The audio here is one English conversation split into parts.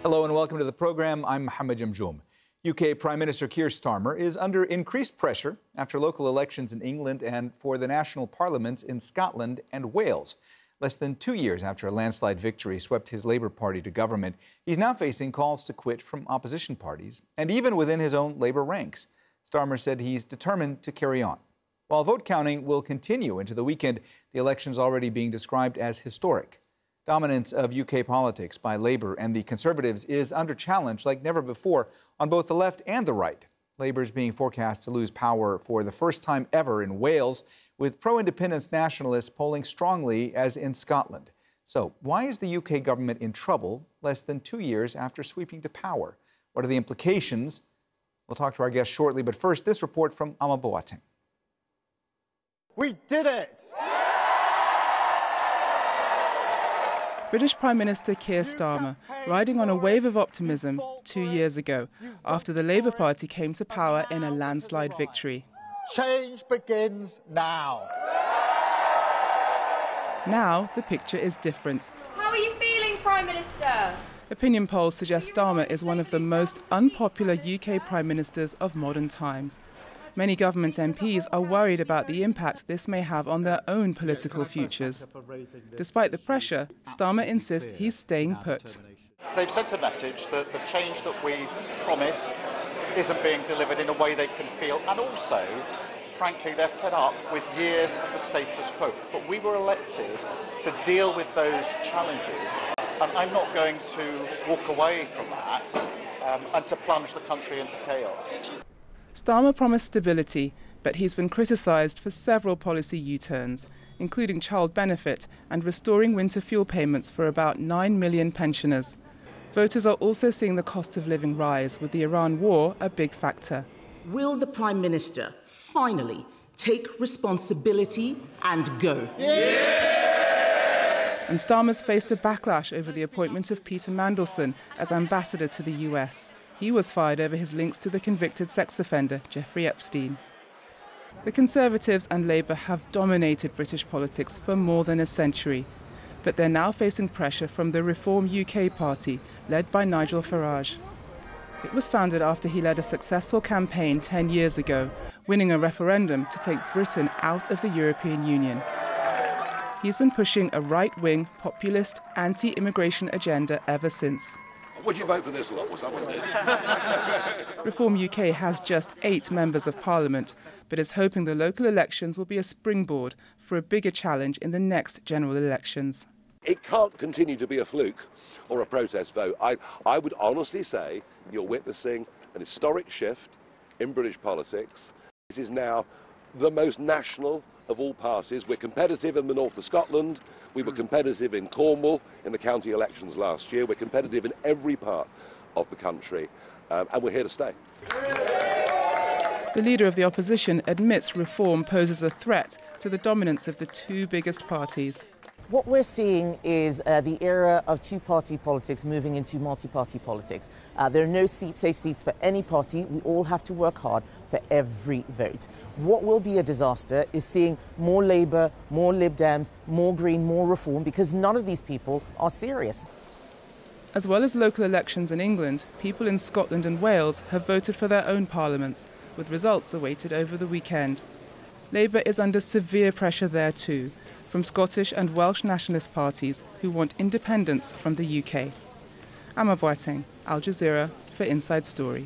Hello and welcome to the program. I'm Mohammed Jamjoom. UK Prime Minister Keir Starmer is under increased pressure after local elections in England and for the national parliaments in Scotland and Wales. Less than 2 years after a landslide victory swept his Labour Party to government, he's now facing calls to quit from opposition parties and even within his own Labour ranks. Starmer said he's determined to carry on. While vote counting will continue into the weekend, the election's already being described as historic. Dominance of UK politics by Labour and the Conservatives is under challenge like never before on both the left and the right. Labour is being forecast to lose power for the first time ever in Wales, with pro-independence nationalists polling strongly as in Scotland. So why is the UK government in trouble less than 2 years after sweeping to power? What are the implications? We'll talk to our guest shortly, but first, this report from Ama Boateng. We did it! British Prime Minister Keir Starmer, riding on a wave of optimism 2 years ago after the Labour Party came to power in a landslide victory. Change begins now. Now the picture is different. How are you feeling, Prime Minister? Opinion polls suggest Starmer is one of the most unpopular UK Prime Ministers of modern times. Many government MPs are worried about the impact this may have on their own political futures. Despite the pressure, Starmer insists he's staying put. They've sent a message that the change that we promised isn't being delivered in a way they can feel, and also, frankly, they're fed up with years of the status quo. But we were elected to deal with those challenges, and I'm not going to walk away from that and to plunge the country into chaos. Starmer promised stability, but he's been criticised for several policy U-turns, including child benefit and restoring winter fuel payments for about 9 million pensioners. Voters are also seeing the cost of living rise, with the Iran war a big factor. Will the Prime Minister finally take responsibility and go? Yeah! And Starmer's faced a backlash over the appointment of Peter Mandelson as ambassador to the US. He was fired over his links to the convicted sex offender, Jeffrey Epstein. The Conservatives and Labour have dominated British politics for more than a century, but they're now facing pressure from the Reform UK party, led by Nigel Farage. It was founded after he led a successful campaign 10 years ago, winning a referendum to take Britain out of the European Union. He's been pushing a right-wing, populist, anti-immigration agenda ever since. Would you vote for this lot? Was that what it is? Reform UK has just 8 members of parliament, but is hoping the local elections will be a springboard for a bigger challenge in the next general elections. It can't continue to be a fluke or a protest vote. I would honestly say you're witnessing an historic shift in British politics. This is now the most national of all parties. We're competitive in the north of Scotland. We were competitive in Cornwall in the county elections last year. We're competitive in every part of the country, and we're here to stay. The leader of the opposition admits reform poses a threat to the dominance of the 2 biggest parties. What we're seeing is the era of two-party politics moving into multi-party politics. There are no safe seats for any party. We all have to work hard for every vote. What will be a disaster is seeing more Labour, more Lib Dems, more Green, more Reform, because none of these people are serious. As well as local elections in England, people in Scotland and Wales have voted for their own parliaments, with results awaited over the weekend. Labour is under severe pressure there too, from Scottish and Welsh nationalist parties who want independence from the UK. Ama Boateng, Al Jazeera for Inside Story.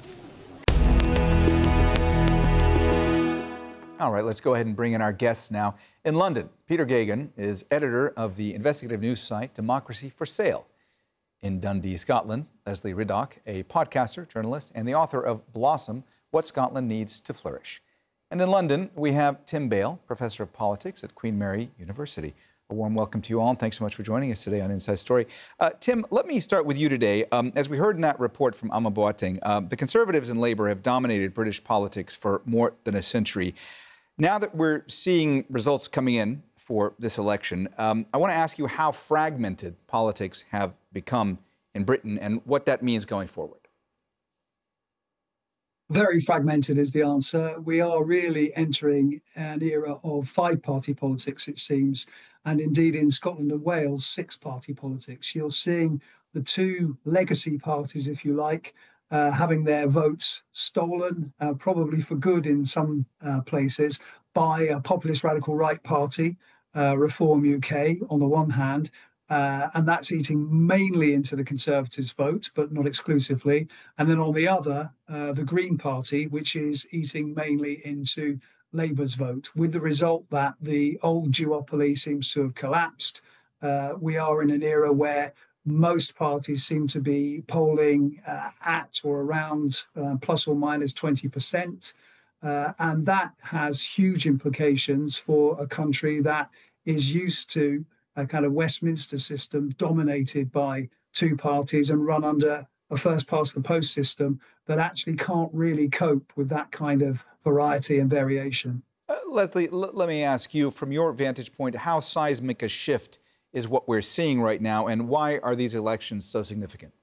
All right, let's go ahead and bring in our guests now. In London, Peter Geoghegan is editor of the investigative news site Democracy for Sale. In Dundee, Scotland, Leslie Riddoch, a podcaster, journalist, and the author of Blossom, What Scotland Needs to Flourish. And in London, we have Tim Bale, Professor of Politics at Queen Mary University. A warm welcome to you all, and thanks so much for joining us today on Inside Story. Tim, let me start with you today. As we heard in that report from Ama Boateng, the Conservatives and Labour have dominated British politics for more than a century. Now that we're seeing results coming in for this election, I want to ask you how fragmented politics have become in Britain and what that means going forward. Very fragmented is the answer. We are really entering an era of 5-party politics, it seems, and indeed in Scotland and Wales, 6-party politics. You're seeing the two legacy parties, if you like, having their votes stolen, probably for good in some places, by a populist radical right party, Reform UK, on the one hand, and that's eating mainly into the Conservatives' vote, but not exclusively. And then on the other, the Green Party, which is eating mainly into Labour's vote, with the result that the old duopoly seems to have collapsed. We are in an era where most parties seem to be polling at or around plus or minus 20%. And that has huge implications for a country that is used to a kind of Westminster system dominated by two parties and run under a first past the post system that actually can't really cope with that kind of variety and variation. Leslie, let me ask you, from your vantage point, how seismic a shift is what we're seeing right now, and why are these elections so significant?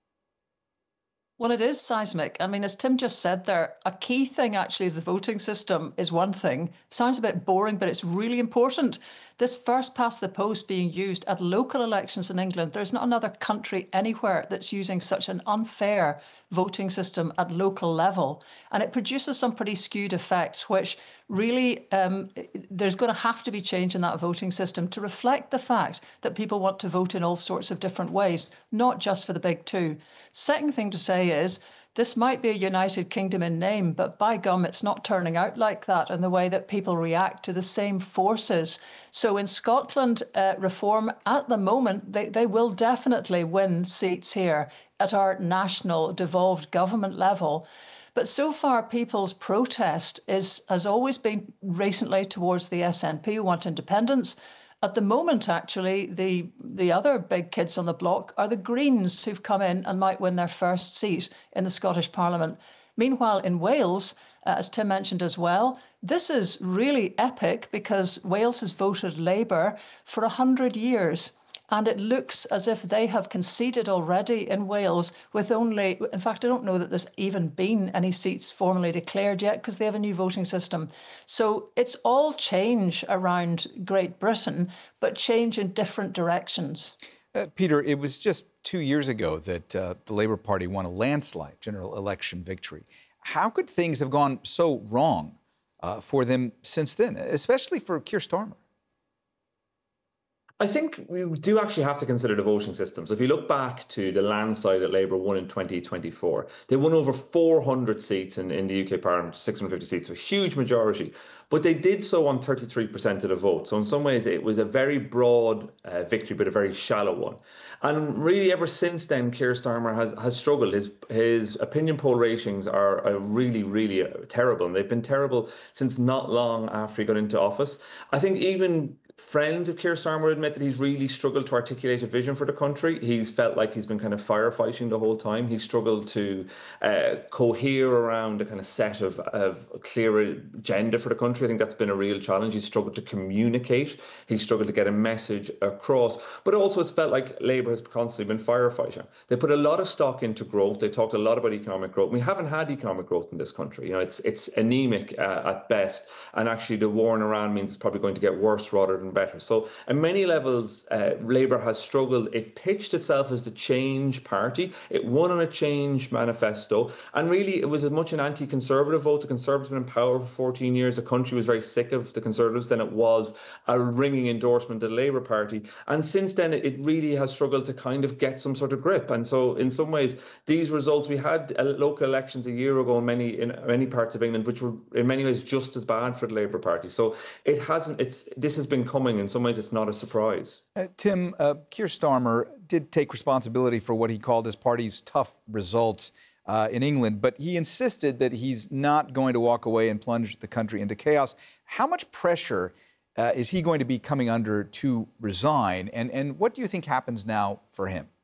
Well, it is seismic. I mean, as Tim just said there, a key thing actually is the voting system is one thing. Sounds a bit boring, but it's really important. This first past the post being used at local elections in England, there's not another country anywhere that's using such an unfair voting system at local level. And it produces some pretty skewed effects, which really there's going to have to be change in that voting system to reflect the fact that people want to vote in all sorts of different ways, not just for the big two. Second thing to say is, this might be a United Kingdom in name, but by gum, it's not turning out like that in the way that people react to the same forces. So in Scotland, Reform, at the moment, they will definitely win seats here at our national devolved government level. But so far, people's protest has always been recently towards the SNP, who want independence. At the moment, actually, the other big kids on the block are the Greens, who've come in and might win their first seat in the Scottish Parliament. Meanwhile, in Wales, as Tim mentioned as well, this is really epic because Wales has voted Labour for 100 years. And it looks as if they have conceded already in Wales with only, in fact, I don't know that there's even been any seats formally declared yet because they have a new voting system. So it's all change around Great Britain, but change in different directions. Peter, it was just 2 years ago that the Labour Party won a landslide general election victory. How could things have gone so wrong for them since then, especially for Keir Starmer? I think we do actually have to consider the voting system. So if you look back to the landslide that Labour won in 2024, they won over 400 seats in the UK Parliament, 650 seats, a huge majority. But they did so on 33% of the vote. So in some ways, it was a very broad victory, but a very shallow one. And really, ever since then, Keir Starmer has struggled. His opinion poll ratings are really, really terrible. And they've been terrible since not long after he got into office. I think even friends of Keir Starmer admit that he's really struggled to articulate a vision for the country. He's felt like he's been kind of firefighting the whole time. He's struggled to cohere around a kind of set of clear agenda for the country. I think that's been a real challenge. He's struggled to communicate. He's struggled to get a message across. But also it's felt like Labour has constantly been firefighting. They put a lot of stock into growth. They talked a lot about economic growth. We haven't had economic growth in this country. You know, it's anemic at best. And actually the war in Iran means it's probably going to get worse rather than better. So at many levels, Labour has struggled. It pitched itself as the change party. It won on a change manifesto. And really, it was as much an anti-conservative vote. The Conservatives have been in power for 14 years. The country was very sick of the Conservatives than it was a ringing endorsement of the Labour Party. And since then, it really has struggled to kind of get some sort of grip. And so in some ways, these results, we had local elections a year ago in many parts of England, which were in many ways just as bad for the Labour Party. So this has been coming. In some ways, it's not a surprise. Tim, Keir Starmer did take responsibility for what he called his party's tough results in England, but he insisted that he's not going to walk away and plunge the country into chaos. How much pressure is he going to be coming under to resign, and what do you think happens now for him?